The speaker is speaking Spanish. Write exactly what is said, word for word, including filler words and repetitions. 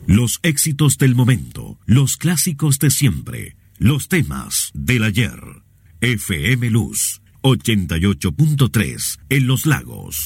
Los éxitos del momento, los clásicos de siempre, los temas del ayer. F M Luz ochenta y ocho punto tres en Los Lagos.